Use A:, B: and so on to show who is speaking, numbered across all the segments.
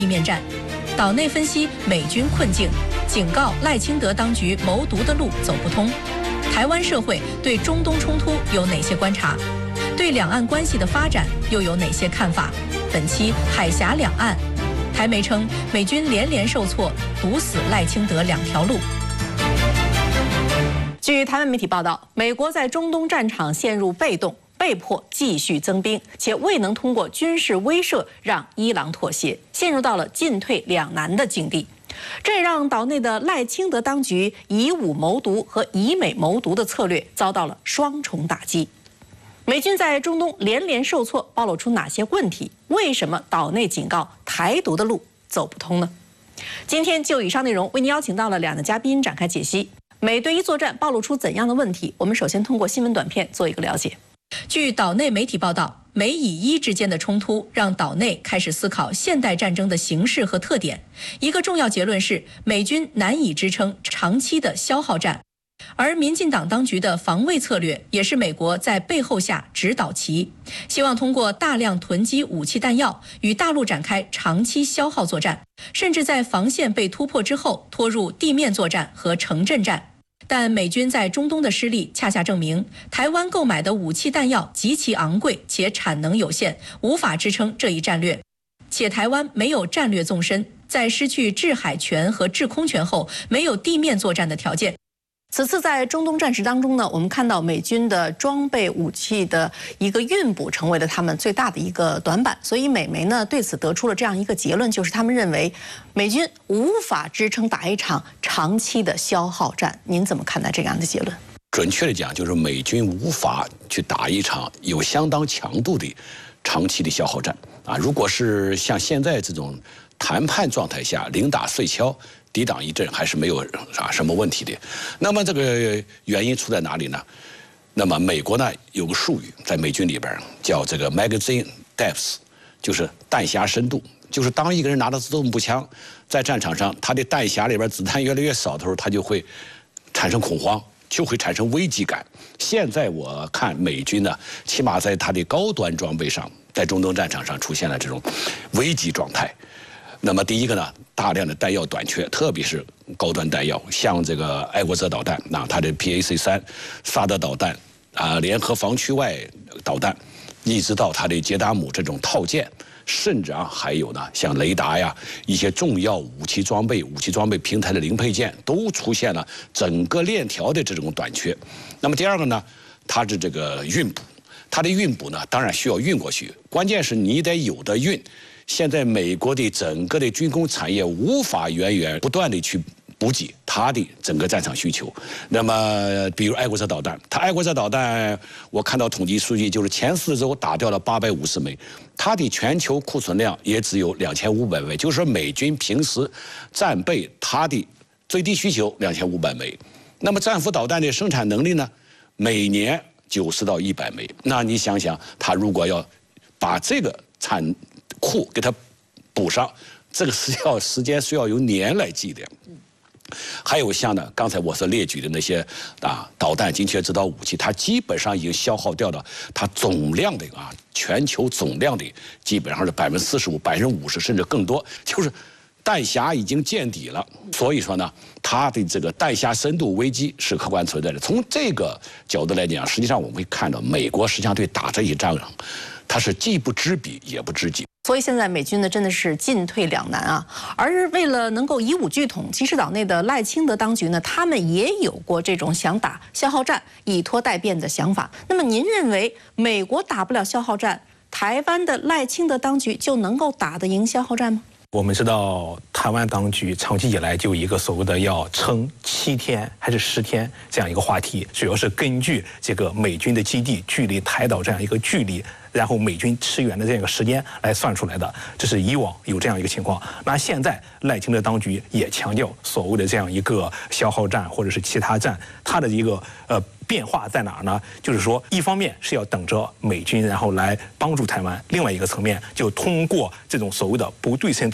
A: 地面战。岛内分析美军困境，警告赖清德当局谋独的路走不通。台湾社会对中东冲突有哪些观察？对两岸关系的发展又有哪些看法？本期海峡两岸，台媒称美军连连受挫，堵死赖清德两条路。据台湾媒体报道，美国在中东战场陷入被动，被迫继续增兵，且未能通过军事威慑让伊朗妥协，陷入到了进退两难的境地。这也让岛内的赖清德当局以武谋独和以美谋独的策略遭到了双重打击。美军在中东连连受挫，暴露出哪些问题？为什么岛内警告台独的路走不通呢？今天就以上内容为您邀请到了两位嘉宾展开解析。美对伊作战暴露出怎样的问题？我们首先通过新闻短片做一个了解。据岛内媒体报道，美以伊之间的冲突让岛内开始思考现代战争的形式和特点。一个重要结论是，美军难以支撑长期的消耗战，而民进党当局的防卫策略也是美国在背后下指导棋，希望通过大量囤积武器弹药与大陆展开长期消耗作战，甚至在防线被突破之后拖入地面作战和城镇战。但美军在中东的失利恰恰证明，台湾购买的武器弹药极其昂贵且产能有限，无法支撑这一战略。且台湾没有战略纵深，在失去制海权和制空权后，没有地面作战的条件。此次在中东战事当中呢，我们看到美军的装备武器的一个运补成为了他们最大的一个短板，所以美媒呢对此得出了这样一个结论，就是他们认为美军无法支撑打一场长期的消耗战。您怎么看待这样的结论？
B: 准确的讲，就是美军无法去打一场有相当强度的长期的消耗战啊！如果是像现在这种谈判状态下，零打碎敲，抵挡一阵还是没有什么问题的。那么这个原因出在哪里呢？那么美国呢有个术语在美军里边叫这个 magazine depth， 就是弹匣深度。就是当一个人拿着自动步枪在战场上，他的弹匣里边子弹越来越少的时候，他就会产生恐慌，就会产生危机感。现在我看美军呢，起码在他的高端装备上，在中东战场上出现了这种危机状态。那么第一个呢，大量的弹药短缺，特别是高端弹药，像这个爱国者导弹，那它的 PAC-3、萨德导弹联合防区外导弹，一直到它的杰达姆这种套件，甚至还有呢，像雷达呀，一些重要武器装备平台的零配件，都出现了整个链条的这种短缺。那么第二个呢，它的这个运补，它的运补呢，当然需要运过去，关键是你得有的运。现在美国的整个的军工产业无法源源不断的去补给它的整个战场需求。那么，比如爱国者导弹，它爱国者导弹，我看到统计数据，就是前4周打掉了850枚，它的全球库存量也只有2500枚，就是说美军平时战备它的最低需求2500枚。那么战斧导弹的生产能力呢，每年90到100枚。那你想想，它如果要把这个产库给它补上，这个时间需要由年来计的。还有像呢，刚才我所列举的那些导弹精确制导武器，它基本上已经消耗掉了它总量的全球总量的基本上是45%、50%甚至更多，就是弹匣已经见底了。所以说呢，它的这个弹匣深度危机是客观存在的。从这个角度来讲，实际上我们会看到，美国实际上对打这一仗，它是既不知彼也不知己。
A: 所以现在美军呢真的是进退两难啊。而为了能够以武拒统，其实岛内的赖清德当局呢，他们也有过这种想打消耗战、以拖待变的想法。那么您认为美国打不了消耗战，台湾的赖清德当局就能够打得赢消耗战吗？
C: 我们知道，台湾当局长期以来就有一个所谓的要撑7天还是10天这样一个话题，主要是根据这个美军的基地距离台岛这样一个距离，然后美军驰援的这样一个时间来算出来的。这是以往有这样一个情况。那现在赖清德当局也强调所谓的这样一个消耗战或者是其他战，它的一个变化在哪儿呢？就是说，一方面是要等着美军然后来帮助台湾，另外一个层面就通过这种所谓的不对称作战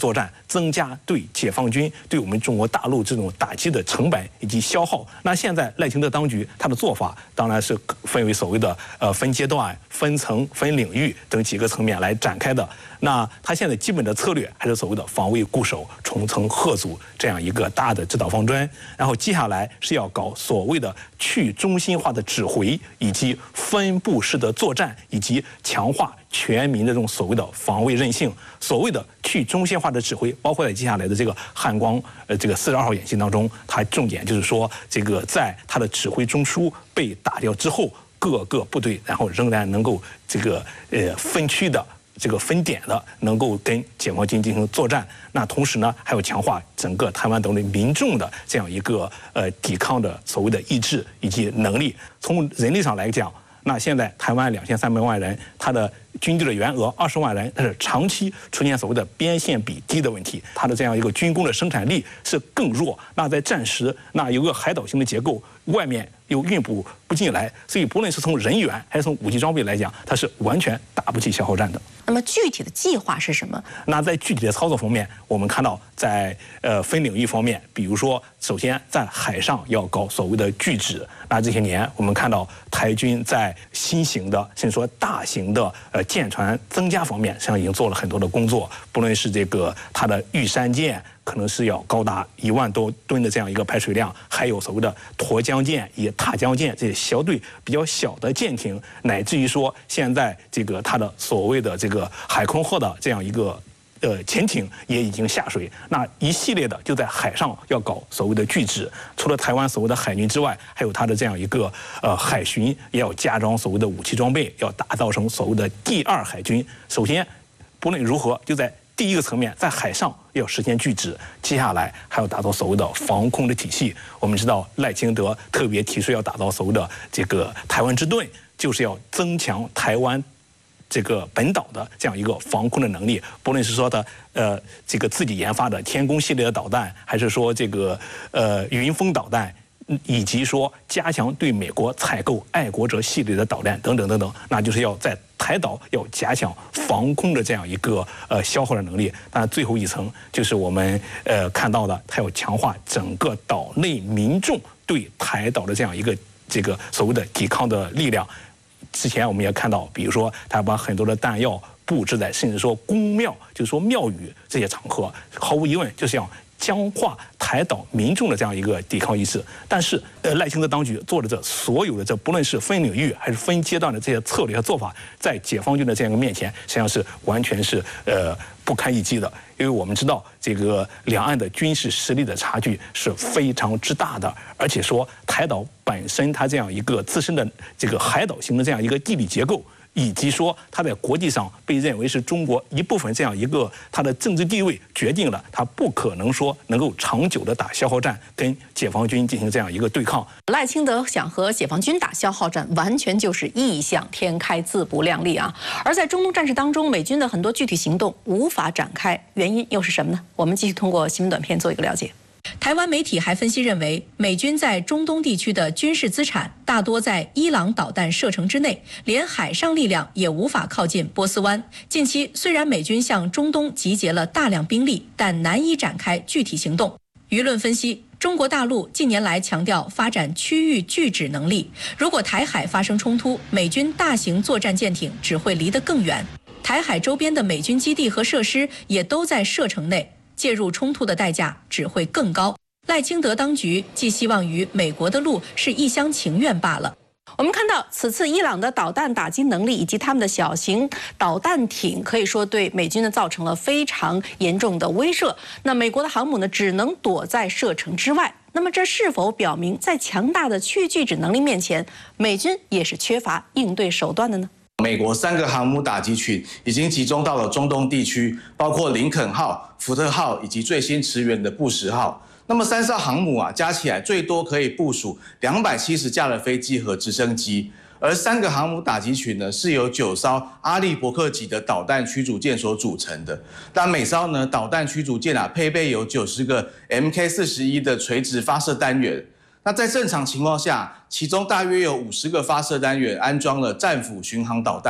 C: 增加对解放军、对我们中国大陆这种打击的成本以及消耗。那现在赖清德当局他的做法当然是分为所谓的分阶段、分层、分领域等几个层面来展开的。那他现在基本的策略还是所谓的防卫固守、重层吓阻这样一个大的指导方针。然后接下来是要搞所谓的去中心化的指挥，以及分布式的作战，以及强化全民的这种所谓的防卫韧性。所谓的去中心化的指挥，包括在接下来的这个汉光这个42号演习当中，它重点就是说，这个在它的指挥中枢被打掉之后，各个部队然后仍然能够这个分区的。这个分点的能够跟解放军进行作战，那同时呢，还要强化整个台湾岛内民众的这样一个抵抗的所谓的意志以及能力。从人力上来讲，那现在台湾2300万人，它的军队的员额20万人，但是长期出现所谓的边线比低的问题，它的这样一个军工的生产力是更弱。那在战时，那有个海岛型的结构，外面又运补不进来，所以不论是从人员还是从武器装备来讲，它是完全打不起消耗战的。
A: 那么具体的计划是什么？
C: 那在具体的操作方面，我们看到在分领域方面，比如说，首先在海上要搞所谓的拒止。那这些年我们看到台军在新型的甚至说大型的舰船增加方面，实际上已经做了很多的工作。不论是这个它的玉山舰，可能是要高达1万多吨的这样一个排水量，还有所谓的沱江舰、以塔江舰这些小队比较小的舰艇，乃至于说现在这个它的所谓的这个海空号的这样一个潜艇也已经下水。那一系列的就在海上要搞所谓的拒止。除了台湾所谓的海军之外，还有它的这样一个海巡也要加装所谓的武器装备，要打造成所谓的第2海军。首先，不论如何，就在第一个层面，在海上要实现拒止，接下来还要打造所谓的防空的体系。我们知道赖清德特别提出要打造所谓的这个台湾之盾，就是要增强台湾这个本岛的这样一个防空的能力。不论是说的这个自己研发的天弓系列的导弹，还是说这个云峰导弹，以及说加强对美国采购爱国者系列的导弹等等等等，那就是要在台岛要加强防空的这样一个消耗的能力。当然，最后一层就是我们看到的，它要强化整个岛内民众对台岛的这样一个这个所谓的抵抗的力量。之前我们也看到，比如说他把很多的弹药布置在甚至说宫庙，就是说庙宇这些场合，毫无疑问就是要僵化台岛民众的这样一个抵抗意识。但是赖清德当局做的这所有的这不论是分领域还是分阶段的这些策略和做法，在解放军的这样一个面前，实际上是完全是不堪一击的。因为我们知道这个两岸的军事实力的差距是非常之大的，而且说台岛本身它这样一个自身的这个海岛型的这样一个地理结构，以及说它在国际上被认为是中国一部分这样一个它的政治地位，决定了它不可能说能够长久的打消耗战，跟解放军进行这样一个对抗。
A: 赖清德想和解放军打消耗战，完全就是异想天开、自不量力啊！而在中东战事当中，美军的很多具体行动无法展开，原因又是什么呢？我们继续通过新闻短片做一个了解。台湾媒体还分析认为，美军在中东地区的军事资产大多在伊朗导弹射程之内，连海上力量也无法靠近波斯湾。近期虽然美军向中东集结了大量兵力，但难以展开具体行动。舆论分析，中国大陆近年来强调发展区域拒止能力，如果台海发生冲突，美军大型作战舰艇只会离得更远。台海周边的美军基地和设施也都在射程内，介入冲突的代价只会更高。赖清德当局寄希望于美国的路是一厢情愿罢了。我们看到，此次伊朗的导弹打击能力以及他们的小型导弹艇，可以说对美军呢造成了非常严重的威慑。那美国的航母呢，只能躲在射程之外。那么，这是否表明在强大的区域拒止能力面前，美军也是缺乏应对手段的呢？
D: 美国3个航母打击群已经集中到了中东地区，包括林肯号、福特号以及最新驰援的布什号。那么3艘航母加起来最多可以部署270架的飞机和直升机，而3个航母打击群呢是由9艘阿利伯克级的导弹驱逐舰所组成的。那每艘呢导弹驱逐舰配备有90个 MK41的垂直发射单元。那在正常情况下，其中大约有50个发射单元安装了战斧巡航导弹。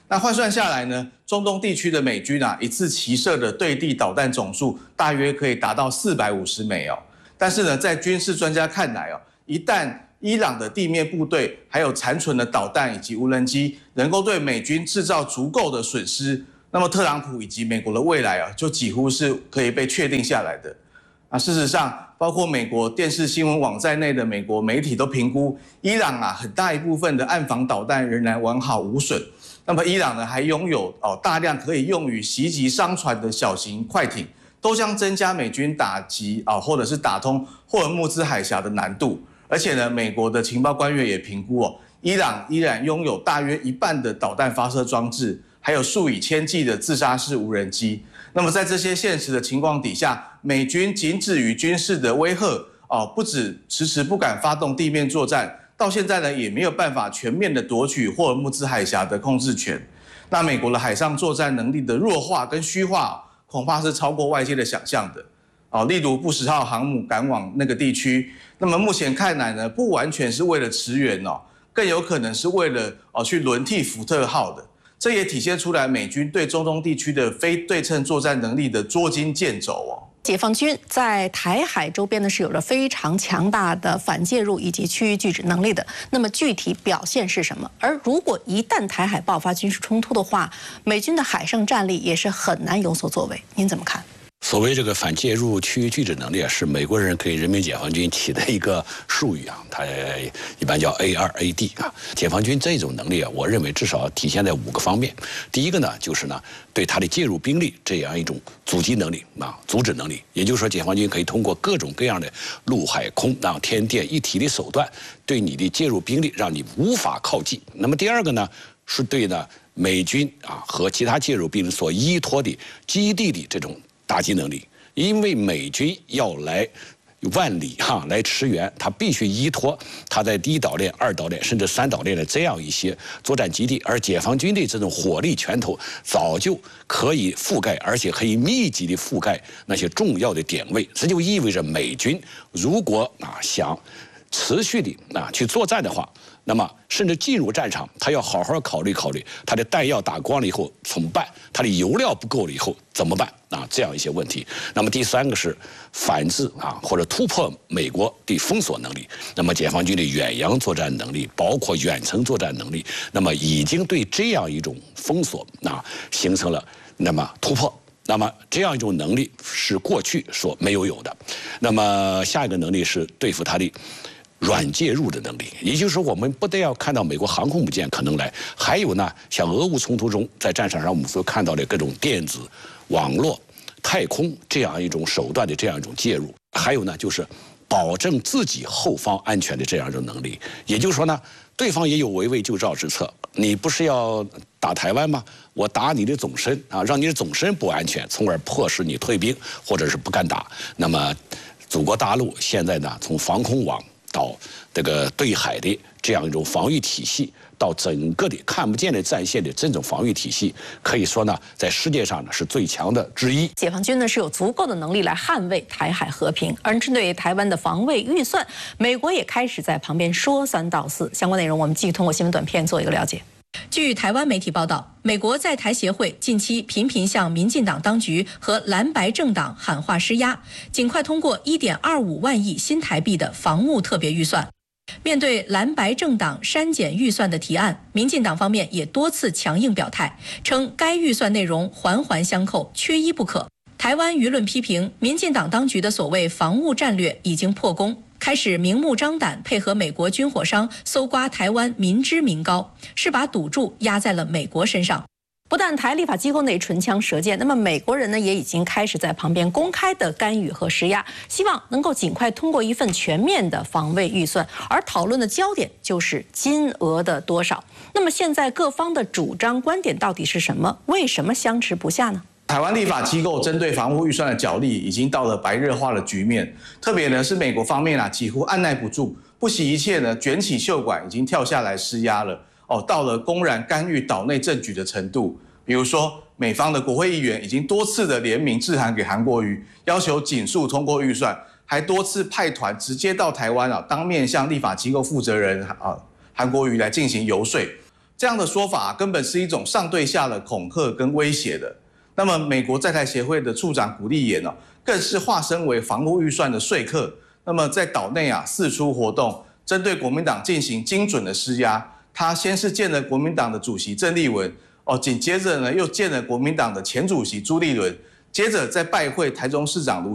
D: 那换算下来呢，中东地区的美军一次齐射的对地导弹总数大约可以达到450枚哦。但是呢，在军事专家看来一旦伊朗的地面部队还有残存的导弹以及无人机能够对美军制造足够的损失，那么特朗普以及美国的未来就几乎是可以被确定下来的。事实上，包括美国电视新闻网在内的美国媒体都评估，伊朗很大一部分的岸防导弹仍然完好无损。那么伊朗呢，还拥有大量可以用于袭击商船的小型快艇，都将增加美军打击或者是打通霍尔木兹海峡的难度。而且呢，美国的情报官员也评估伊朗依然拥有大约1半的导弹发射装置，还有数以千计的自杀式无人机。那么在这些现实的情况底下，美军仅止于军事的威吓不止迟迟不敢发动地面作战，到现在呢也没有办法全面的夺取霍尔木兹海峡的控制权。那美国的海上作战能力的弱化跟虚化，恐怕是超过外界的想象的。例如布什号航母赶往那个地区，那么目前看来呢，不完全是为了驰援更有可能是为了去轮替福特号的。这也体现出来美军对中东地区的非对称作战能力的捉襟见肘
A: 解放军在台海周边呢是有着非常强大的反介入以及区域拒止能力的。那么具体表现是什么？而如果一旦台海爆发军事冲突的话，美军的海上战力也是很难有所作为。您怎么看？
B: 所谓这个反介入区域拒止能力是美国人给人民解放军起的一个术语它一般叫 A2AD 解放军这种能力我认为至少体现在5个方面。第一个呢，就是呢对他的介入兵力这样一种阻击能力阻止能力，也就是说解放军可以通过各种各样的陆海空天电一体的手段，对你的介入兵力让你无法靠近。那么第二个呢，是对呢美军和其他介入兵所依托的基地的这种打击能力，因为美军要来万里来驰援，他必须依托他在1岛链、2岛链甚至3岛链的这样一些作战基地，而解放军的这种火力拳头早就可以覆盖，而且可以密集的覆盖那些重要的点位。这就意味着美军如果想持续的去作战的话，那么甚至进入战场，他要好好考虑考虑他的弹药打光了以后怎么办，他的油料不够了以后怎么办这样一些问题。那么第3个是反制或者突破美国的封锁能力。那么解放军的远洋作战能力，包括远程作战能力，那么已经对这样一种封锁形成了那么突破。那么这样一种能力是过去所没有的。那么下一个能力是对付他的软介入的能力，也就是说，我们不但要看到美国航空母舰可能来，还有呢，像俄乌冲突中在战场上我们所看到的各种电子、网络、太空这样一种手段的这样一种介入，还有呢，就是保证自己后方安全的这样一种能力。也就是说呢，对方也有围魏救赵之策，你不是要打台湾吗？我打你的总身让你的总身不安全，从而迫使你退兵或者是不敢打。那么，祖国大陆现在呢，从防空网到这个对海的这样一种防御体系，到整个的看不见的战线的这种防御体系，可以说呢，在世界上呢是最强的之一。
A: 解放军呢是有足够的能力来捍卫台海和平，而针对台湾的防卫预算，美国也开始在旁边说3道4。相关内容我们继续通过新闻短片做一个了解。据台湾媒体报道，美国在台协会近期频频向民进党当局和蓝白政党喊话施压，尽快通过1.25万亿新台币的防务特别预算。面对蓝白政党删减预算的提案，民进党方面也多次强硬表态，称该预算内容环环相扣，缺一不可。台湾舆论批评民进党当局的所谓防务战略已经破功，开始明目张胆配合美国军火商搜刮台湾民脂民膏，是把赌注压在了美国身上。不但台立法机构内唇枪舌剑，那么美国人呢也已经开始在旁边公开的干预和施压，希望能够尽快通过一份全面的防卫预算，而讨论的焦点就是金额的多少。那么现在各方的主张观点到底是什么？为什么相持不下呢？
D: 台湾立法机构针对防务预算的角力已经到了白热化的局面，特别呢是美国方面几乎按耐不住，不惜一切呢卷起袖管，已经跳下来施压了。到了公然干预岛内政局的程度。比如说，美方的国会议员已经多次的联名致函给韩国瑜，要求紧速通过预算，还多次派团直接到台湾当面向立法机构负责人韩国瑜来进行游说。 这样的说法根本是一种上对下的恐吓跟威胁的。那么，美国在台协会的处长古立言更是化身为防务预算的说客。那么在岛内四处活动，针对国民党进行精准的施压。他先是见了国民党的主席郑丽文，紧接着呢又见了国民党的前主席朱立伦，接着再拜会台中市长卢